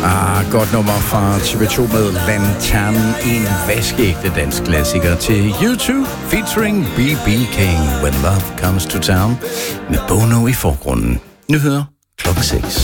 Godt nummer fra TV2 med Lantern, en vaskeægte dansk klassiker til YouTube, featuring B.B. King, When Love Comes to Town, med Bono i forgrunden. Nyheder klokken 6.